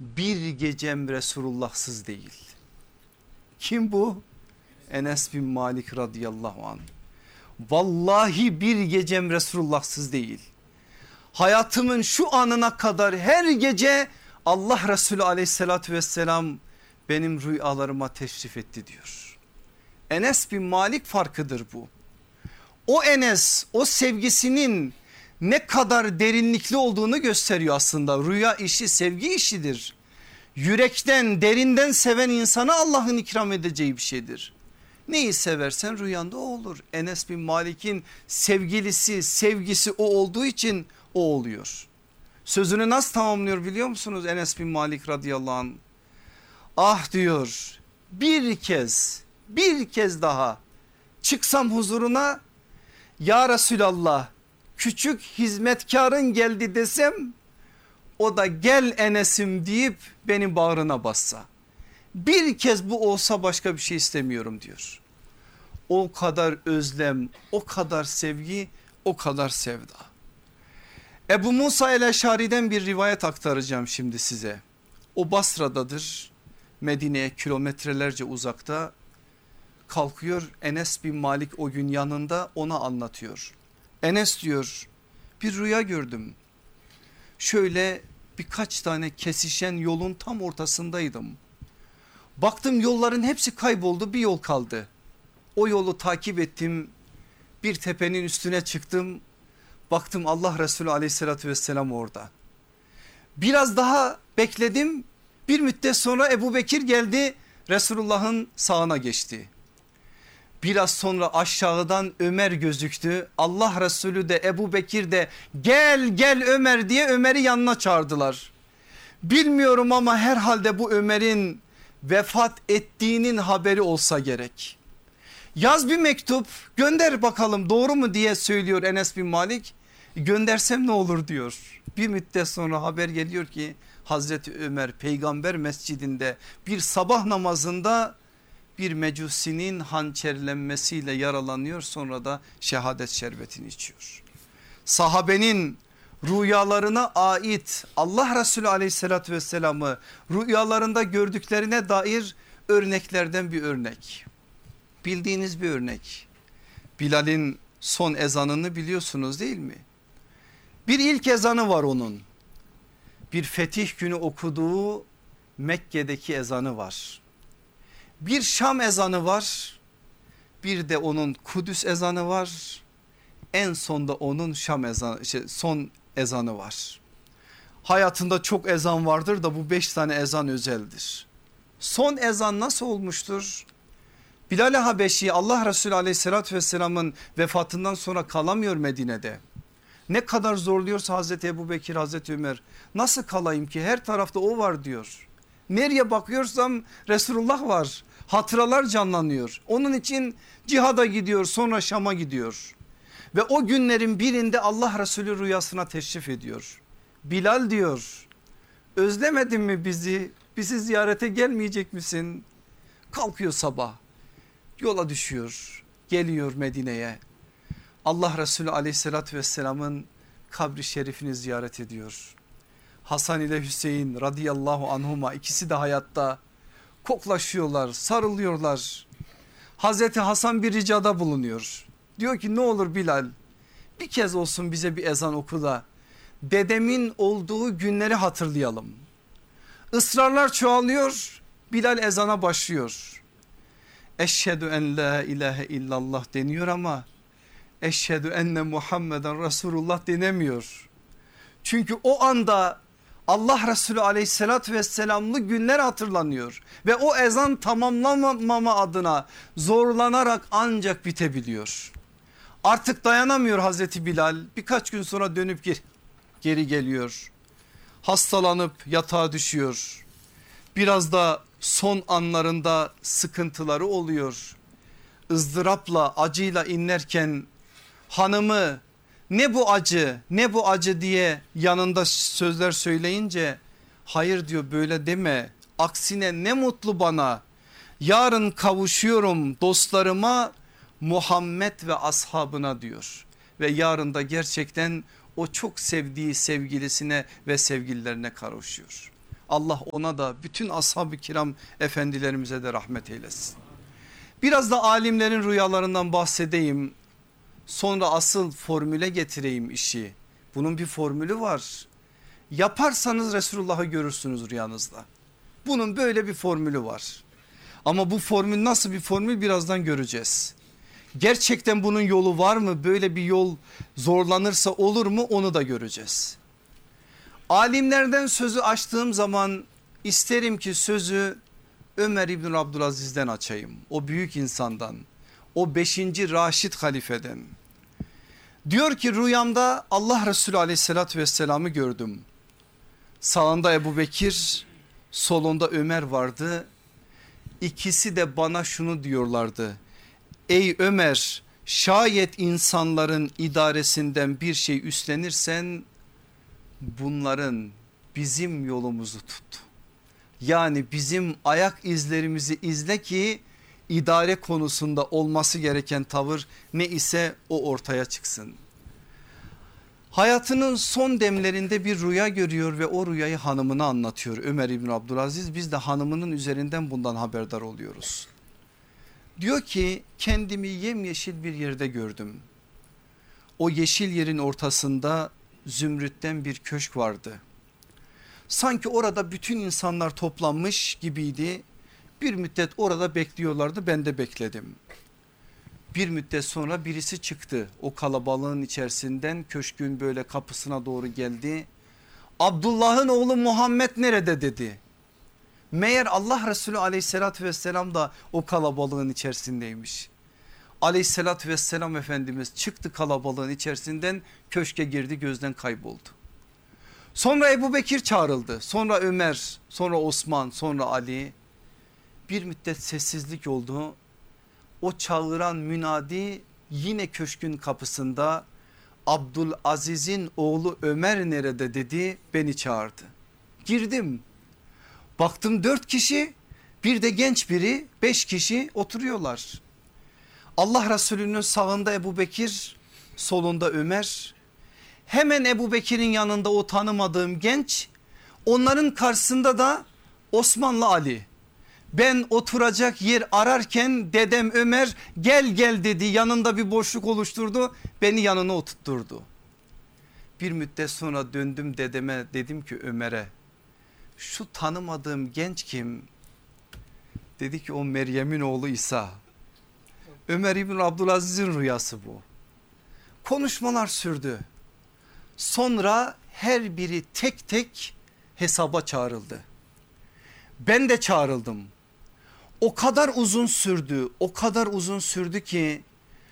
bir gecem Resulullahsız değil. Kim bu? Enes bin Malik radıyallahu anh. Vallahi bir gecem Resulullahsız değil. Hayatımın şu anına kadar her gece Allah Resulü aleyhissalatü vesselam benim rüyalarıma teşrif etti diyor. Enes bin Malik farkıdır bu. O Enes o sevgisinin ne kadar derinlikli olduğunu gösteriyor aslında. Rüya işi sevgi işidir. Yürekten derinden seven insana Allah'ın ikram edeceği bir şeydir. Neyi seversen rüyanda o olur. Enes bin Malik'in sevgilisi sevgisi o olduğu için o oluyor. Sözünü nasıl tamamlıyor biliyor musunuz Enes bin Malik radıyallahu anh? Ah diyor, bir kez daha çıksam huzuruna, ya Resulallah küçük hizmetkarın geldi desem, o da gel Enes'im deyip beni bağrına bassa. Bir kez bu olsa başka bir şey istemiyorum diyor. O kadar özlem, o kadar sevgi, o kadar sevda. Ebu Musa el-Eşari'den bir rivayet aktaracağım şimdi size. O Basra'dadır, Medine'ye kilometrelerce uzakta. Kalkıyor Enes bin Malik o gün yanında, ona anlatıyor. Enes diyor, bir rüya gördüm. Şöyle birkaç tane kesişen yolun tam ortasındaydım. Baktım yolların hepsi kayboldu, bir yol kaldı. O yolu takip ettim, bir tepenin üstüne çıktım. Baktım Allah Resulü aleyhissalatü vesselam orada. Biraz daha bekledim, bir müddet sonra Ebu Bekir geldi, Resulullah'ın sağına geçti. Biraz sonra aşağıdan Ömer gözüktü. Allah Resulü de Ebu Bekir de gel Ömer diye Ömer'i yanına çağırdılar. Bilmiyorum ama herhalde bu Ömer'in vefat ettiğinin haberi olsa gerek. Yaz bir mektup gönder bakalım doğru mu diye söylüyor Enes bin Malik. Göndersem ne olur diyor. Bir müddet sonra haber geliyor ki Hazreti Ömer peygamber mescidinde bir sabah namazında bir mecusinin hançerlenmesiyle yaralanıyor, sonra da şehadet şerbetini içiyor. Sahabenin rüyalarına ait Allah Resulü aleyhissalatü vesselamı rüyalarında gördüklerine dair örneklerden bir örnek. Bildiğiniz bir örnek. Bilal'in son ezanını biliyorsunuz değil mi? Bir ilk ezanı var onun. Bir fetih günü okuduğu Mekke'deki ezanı var. Bir Şam ezanı var. Bir de onun Kudüs ezanı var. En sonda onun Şam ezanı, son ezanı var. Hayatında çok ezan vardır da bu 5 tane ezan özeldir. Son ezan nasıl olmuştur? Bilal-i Habeşi Allah Resulü aleyhissalatü vesselamın vefatından sonra kalamıyor Medine'de. Ne kadar zorluyorsa Hazreti Ebu Bekir, Hazreti Ömer, nasıl kalayım ki her tarafta o var diyor. Nereye bakıyorsam Resulullah var, hatıralar canlanıyor. Onun için cihada gidiyor, sonra Şam'a gidiyor. Ve o günlerin birinde Allah Resulü rüyasına teşrif ediyor. Bilal diyor, özlemedin mi bizi ziyarete gelmeyecek misin? Kalkıyor sabah, yola düşüyor, geliyor Medine'ye. Allah Resulü aleyhissalatü vesselamın kabri şerifini ziyaret ediyor. Hasan ile Hüseyin radıyallahu anhuma ikisi de hayatta, koklaşıyorlar, sarılıyorlar. Hazreti Hasan bir ricada bulunuyor. Diyor ki ne olur Bilal, bir kez olsun bize bir ezan oku da dedemin olduğu günleri hatırlayalım. Israrlar çoğalıyor, Bilal ezana başlıyor. Eşhedü en la ilahe illallah deniyor ama eşhedü enne Muhammeden Resulullah denemiyor. Çünkü o anda Allah Resulü aleyhissalatü vesselamlı günler hatırlanıyor ve o ezan tamamlanmama adına zorlanarak ancak bitebiliyor. Artık dayanamıyor Hazreti Bilal, birkaç gün sonra dönüp geri geliyor. Hastalanıp yatağa düşüyor. Biraz da son anlarında sıkıntıları oluyor. ızdırapla, acıyla inlerken hanımı ne bu acı diye yanında sözler söyleyince, hayır diyor, böyle deme, aksine ne mutlu bana, yarın kavuşuyorum dostlarıma, Muhammed ve ashabına diyor. Ve yarın da gerçekten o çok sevdiği sevgilisine ve sevgililerine kavuşuyor. Allah ona da bütün ashab-ı kiram efendilerimize de rahmet eylesin. Biraz da alimlerin rüyalarından bahsedeyim. Sonra asıl formüle getireyim işi. Bunun bir formülü var. Yaparsanız Resulullah'ı görürsünüz rüyanızda. Bunun böyle bir formülü var. Ama bu formül nasıl bir formül birazdan göreceğiz. Gerçekten bunun yolu var mı? Böyle bir yol zorlanırsa olur mu? Onu da göreceğiz. Alimlerden sözü açtığım zaman isterim ki sözü Ömer İbn Abdülaziz'den açayım. O büyük insandan, o 5. Raşid halifeden. Diyor ki rüyamda Allah Resulü aleyhissalatü vesselam'ı gördüm. Sağında Ebu Bekir, solunda Ömer vardı. İkisi de bana şunu diyorlardı. Ey Ömer, şayet insanların idaresinden bir şey üstlenirsen bunların bizim yolumuzu tut. Yani bizim ayak izlerimizi izle ki idare konusunda olması gereken tavır ne ise o ortaya çıksın. Hayatının son demlerinde bir rüya görüyor ve o rüyayı hanımına anlatıyor Ömer İbn Abdülaziz. Biz de hanımının üzerinden bundan haberdar oluyoruz. Diyor ki kendimi yemyeşil bir yerde gördüm. O yeşil yerin ortasında zümrütten bir köşk vardı. Sanki orada bütün insanlar toplanmış gibiydi. Bir müddet orada bekliyorlardı, ben de bekledim. Bir müddet sonra birisi çıktı o kalabalığın içerisinden, köşkün böyle kapısına doğru geldi. Abdullah'ın oğlu Muhammed nerede dedi. Meğer Allah Resulü aleyhissalatü vesselam da o kalabalığın içerisindeymiş. Aleyhissalatü vesselam Efendimiz çıktı kalabalığın içerisinden, köşke girdi, gözden kayboldu. Sonra Ebu Bekir çağrıldı, sonra Ömer, sonra Osman, sonra Ali. Bir müddet sessizlik oldu. O çağıran münadi yine köşkün kapısında, Abdülaziz'in oğlu Ömer nerede dedi, beni çağırdı. Girdim, baktım 4 kişi, bir de genç biri, 5 kişi oturuyorlar. Allah Resulü'nün sağında Ebu Bekir, solunda Ömer. Hemen Ebu Bekir'in yanında o tanımadığım genç, onların karşısında da Osman'la Ali. Ben oturacak yer ararken dedem Ömer gel gel dedi, yanında bir boşluk oluşturdu, beni yanına oturtturdu. Bir müddet sonra döndüm dedeme, dedim ki Ömer'e, şu tanımadığım genç kim? Dedi ki o Meryem'in oğlu İsa. Ömer İbn Abdülaziz'in rüyası bu. Konuşmalar sürdü. Sonra her biri tek tek hesaba çağrıldı. Ben de çağrıldım. O kadar uzun sürdü, o kadar uzun sürdü ki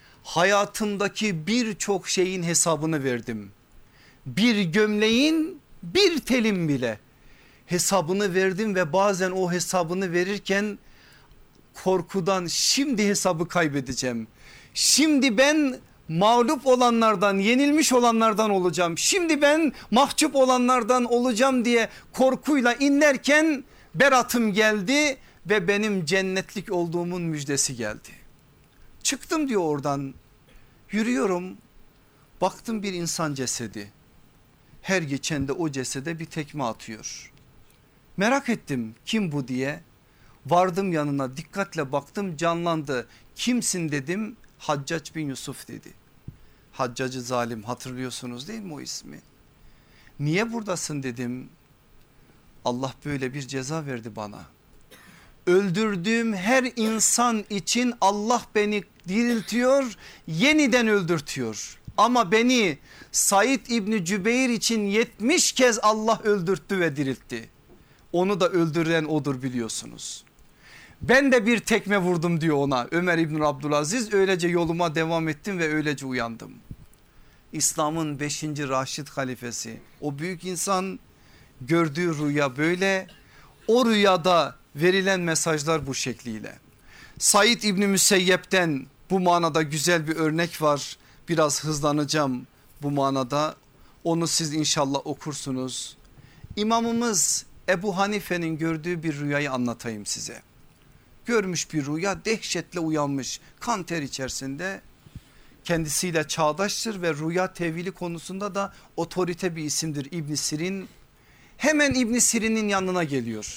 hayatımdaki birçok şeyin hesabını verdim. Bir gömleğin, bir telim bile hesabını verdim ve bazen o hesabını verirken korkudan şimdi hesabı kaybedeceğim. Şimdi ben mağlup olanlardan, yenilmiş olanlardan olacağım. Şimdi ben mahcup olanlardan olacağım diye korkuyla inlerken beratım geldi ve benim cennetlik olduğumun müjdesi geldi. Çıktım diyor oradan, yürüyorum, baktım bir insan cesedi. Her geçen de o cesede bir tekme atıyor. Merak ettim kim bu diye. Vardım yanına, dikkatle baktım, canlandı. Kimsin dedim, Haccac bin Yusuf dedi. Haccacı zalim, hatırlıyorsunuz değil mi o ismi? Niye buradasın dedim. Allah böyle bir ceza verdi bana. Öldürdüğüm her insan için Allah beni diriltiyor, yeniden öldürtüyor. Ama beni Said İbni Cübeyr için 70 kez Allah öldürttü ve diriltti. Onu da öldüren odur biliyorsunuz. Ben de bir tekme vurdum diyor ona Ömer İbn Abdülaziz, öylece yoluma devam ettim ve öylece uyandım. İslam'ın 5. Raşid halifesi, o büyük insan, gördüğü rüya böyle, o rüyada verilen mesajlar bu şekliyle. Said İbni Müseyyep'ten bu manada güzel bir örnek var, biraz hızlanacağım bu manada, onu siz inşallah okursunuz. İmamımız Ebu Hanife'nin gördüğü bir rüyayı anlatayım size. Görmüş bir rüya, dehşetle uyanmış, kan ter içerisinde, kendisiyle çağdaştır ve rüya tevili konusunda da otorite bir isimdir İbn Sirin. Hemen İbn Sirin'in yanına geliyor.